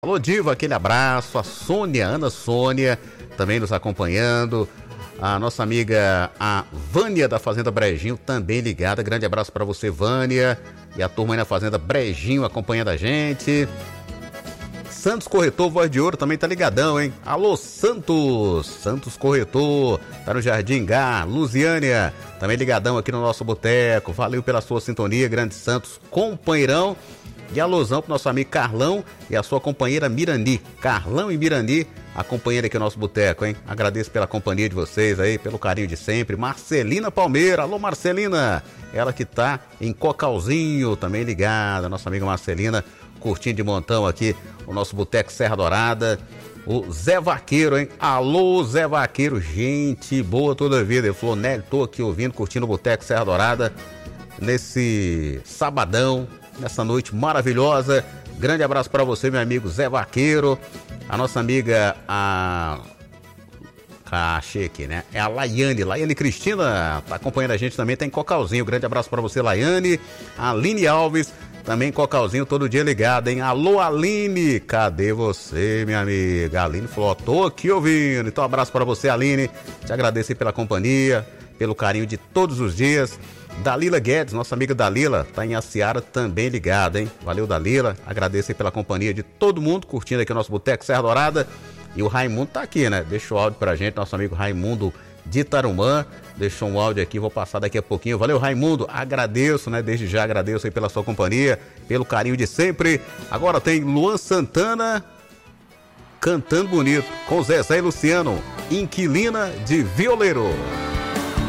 Alô, Diva, aquele abraço. A Sônia, Ana Sônia, também nos acompanhando. A nossa amiga, a Vânia da Fazenda Brejinho, também ligada. Grande abraço para você, Vânia. E a turma aí na Fazenda Brejinho acompanhando a gente. Santos Corretor, Voz de Ouro, também tá ligadão, hein? Alô, Santos! Santos Corretor, tá no Jardim Gá. Luziânia, também ligadão aqui no nosso boteco. Valeu pela sua sintonia, grande Santos, companheirão. E alôzão pro nosso amigo Carlão e a sua companheira Mirani. Carlão e Mirani acompanhando aqui o nosso boteco, hein? Agradeço pela companhia de vocês aí, pelo carinho de sempre. Marcelina Palmeira, alô Marcelina! Ela que tá em Cocalzinho, também ligada. Nossa amiga Marcelina, curtindo de montão aqui o nosso boteco Serra Dourada. O Zé Vaqueiro, hein? Alô, Zé Vaqueiro, gente boa toda a vida. Ele falou, Nélio, tô aqui ouvindo, curtindo o boteco Serra Dourada nesse sabadão, nessa noite maravilhosa. Grande abraço para você, meu amigo Zé Vaqueiro. A nossa amiga, achei aqui, né? É a Laiane Cristina, tá acompanhando a gente também, tá em Cocalzinho. Grande abraço para você, Laiane. A Aline Alves, também em Cocalzinho, todo dia ligada, hein? Alô, Aline, cadê você, minha amiga? A Aline falou, tô aqui ouvindo. Então, abraço para você, Aline. Te agradeço aí pela companhia, pelo carinho de todos os dias. Dalila Guedes, nossa amiga Dalila, tá em Aciara também ligada, hein? Valeu, Dalila. Agradeço aí pela companhia de todo mundo, curtindo aqui o nosso Boteco Serra Dourada. E o Raimundo tá aqui, né? Deixou o áudio pra gente, nosso amigo Raimundo de Tarumã. Deixou um áudio aqui, vou passar daqui a pouquinho. Valeu, Raimundo. Agradeço, né? Desde já agradeço aí pela sua companhia, pelo carinho de sempre. Agora tem Luan Santana cantando bonito com Zezé e Luciano, Inquilina de Violeiro.